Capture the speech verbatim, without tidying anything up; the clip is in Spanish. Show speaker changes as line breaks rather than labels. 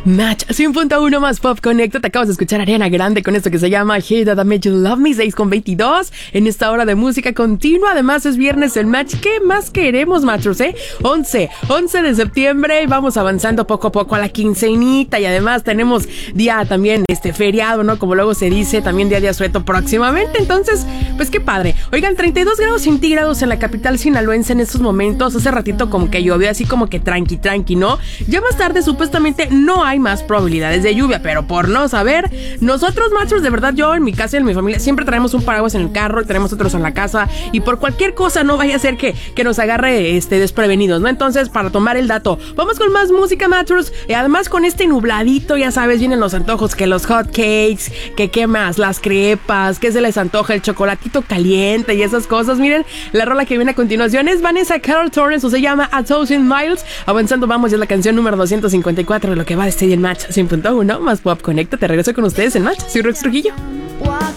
Match cien punto uno más Pop Connecta. Te acabas de escuchar a Ariana Grande con esto que se llama Hey That Made You Love Me, seis con veintidós en esta hora de música continua. Además es viernes el Match. ¿Qué más queremos, matros, eh? once de septiembre. Vamos avanzando poco a poco a la quincenita. Y además tenemos día también este feriado, ¿no? Como luego se dice, también día de asueto próximamente. Entonces, pues qué padre. Oigan, treinta y dos grados centígrados en la capital sinaloense en estos momentos. Hace ratito como que llovió así como que tranqui, tranqui, ¿no? Ya más tarde supuestamente no hay más probabilidades de lluvia, pero por no saber, nosotros, machos, de verdad, yo en mi casa y en mi familia siempre traemos un paraguas en el carro y tenemos otros en la casa, y por cualquier cosa no vaya a ser que, que nos agarre este desprevenidos, ¿no? Entonces, para tomar el dato, vamos con más música, machos, y además con este nubladito, ya sabes, vienen los antojos, que los hot cakes, que qué más, las crepas, que se les antoja el chocolatito caliente y esas cosas. Miren, la rola que viene a continuación es Vanessa Carol Torres, o se llama A Thousand Miles. Avanzando vamos, ya es la canción número doscientos cincuenta y cuatro de lo que va de este día en Match cien punto uno más Pop Connecta. Te regreso con ustedes en Match. Soy Rox Trujillo.